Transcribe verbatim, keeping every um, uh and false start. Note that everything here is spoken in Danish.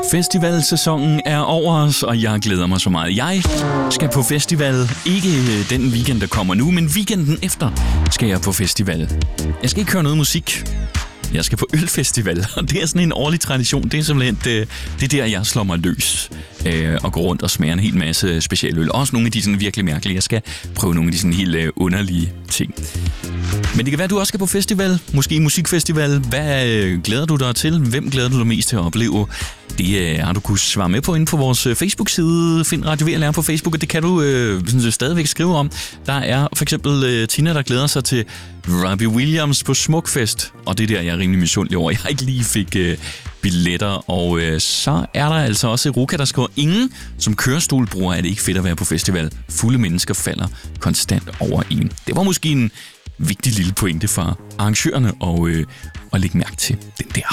Festivalsæsonen er over os, og jeg glæder mig så meget. Jeg skal på festival, ikke den weekend, der kommer nu, men weekenden efter skal jeg på festival. Jeg skal ikke høre noget musik. Jeg skal på ølfestival, og det er sådan en årlig tradition. Det er simpelthen det, det er der, jeg slår mig løs øh, og går rundt og smager en hel masse specialøl. Også nogle af de sådan virkelig mærkelige. Jeg skal prøve nogle af de sådan helt øh, underlige ting. Men det kan være, at du også skal på festival. Måske musikfestival. Hvad øh, glæder du dig til? Hvem glæder du dig mest til at opleve? Det øh, har du kunnet svare med på inde på vores Facebook-side. Find Radio V og Lære på Facebook, og det kan du øh, sådan, stadigvæk skrive om. Der er for eksempel øh, Tina, der glæder sig til Robbie Williams på Smukfest. Og det er der, jeg er rimelig misundelig over. Jeg ikke lige fik øh, billetter. Og øh, så er der altså også Ruka, der skriver, ingen som kørestolbruger er det ikke fedt at være på festival. Fulde mennesker falder konstant over en. Det var måske en vigtig lille pointe fra arrangørerne og, øh, og lægge mærke til den der.